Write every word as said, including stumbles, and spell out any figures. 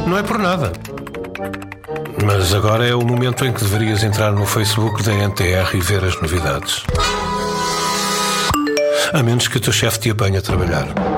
Não é por nada. Mas agora é o momento em que deverias entrar no Facebook da N T R e ver as novidades. A menos que o teu chefe te apanhe a trabalhar.